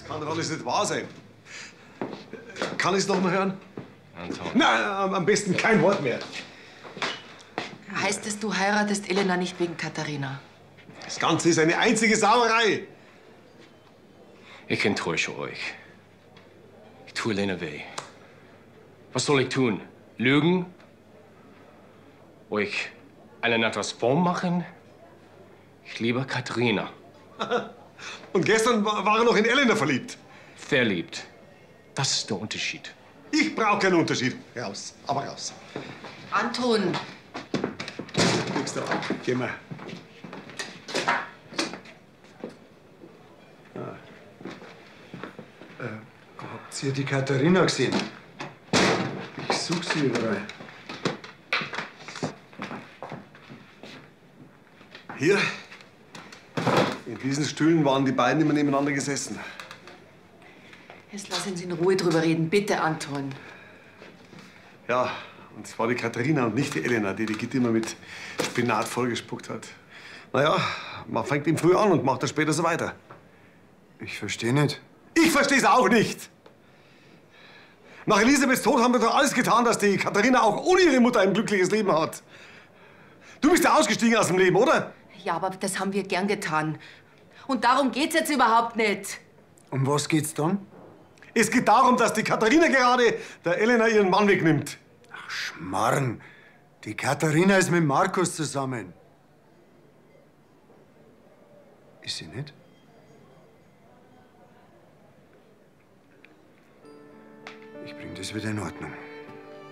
Kann doch alles nicht wahr sein. Kann ich es noch mal hören? Anton. Nein, am besten kein Wort mehr. Heißt es, du heiratest Elena nicht wegen Katharina? Das Ganze ist eine einzige Sauerei. Ich enttäusche euch. Ich tue Elena weh. Was soll ich tun? Lügen? Euch allen etwas vormachen? Ich liebe Katharina. Und gestern war er noch in Elena verliebt. Verliebt. Das ist der Unterschied. Ich brauche keinen Unterschied. Raus, aber raus. Anton! Kriegst du ab. Geh mal. Habt ihr die Katharina gesehen? Ich suche sie überall. Hier. In diesen Stühlen waren die beiden immer nebeneinander gesessen. Jetzt lass uns in Ruhe drüber reden. Bitte, Anton. Ja, und es war die Katharina und nicht die Elena, die Gitti immer mit Spinat vollgespuckt hat. Naja, man fängt ihm früh an und macht das später so weiter. Ich verstehe nicht. Ich verstehe es auch nicht. Nach Elisabeths Tod haben wir doch alles getan, dass die Katharina auch ohne ihre Mutter ein glückliches Leben hat. Du bist ja ausgestiegen aus dem Leben, oder? Ja, aber das haben wir gern getan. Und darum geht's jetzt überhaupt nicht. Um was geht's dann? Es geht darum, dass die Katharina gerade der Elena ihren Mann wegnimmt. Ach, Schmarrn. Die Katharina ist mit Markus zusammen. Ist sie nicht? Ich bring das wieder in Ordnung.